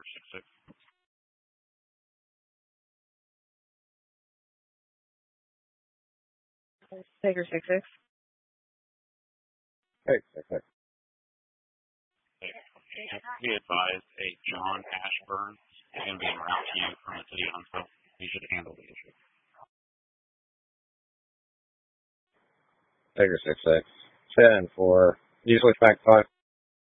6-6. Tiger 6-6. Hey, 6-6. Be advised, a John Ashburn is going to be en route to you from the city of Huntsville. He should handle the issue. Tiger 6-6. 10 for. You switch back 5.